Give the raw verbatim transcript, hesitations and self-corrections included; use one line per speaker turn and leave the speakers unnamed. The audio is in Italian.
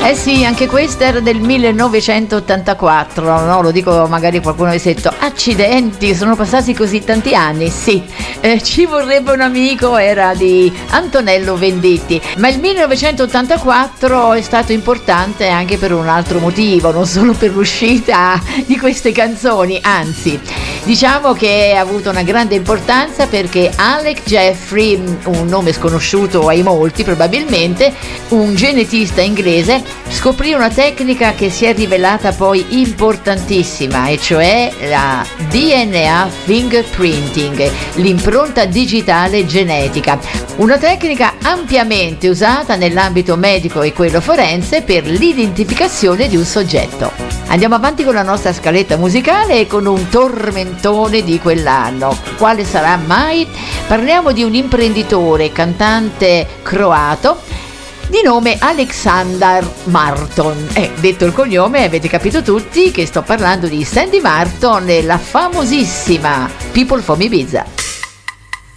Eh sì, anche questa era del millenovecentottantaquattro, no? Lo dico, magari qualcuno avesse detto, accidenti, sono passati così tanti anni. Sì, eh, Ci vorrebbe un amico era di Antonello Venditti, ma il millenovecentottantaquattro è stato importante anche per un altro motivo, non solo per l'uscita di queste canzoni, anzi, diciamo che ha avuto una grande importanza perché Alec Jeffrey, un nome sconosciuto ai molti probabilmente, un genetista inglese, scoprì una tecnica che si è rivelata poi importantissima, e cioè la D N A fingerprinting, l'impronta digitale genetica, una tecnica ampiamente usata nell'ambito medico e quello forense per l'identificazione di un soggetto. Andiamo avanti con la nostra scaletta musicale e con un tormentone di quell'anno. Quale sarà mai? Parliamo di un imprenditore, cantante croato di nome Aleksandar Marton. Eh, detto il cognome, avete capito tutti che sto parlando di Sandy Marton e la famosissima People from Ibiza.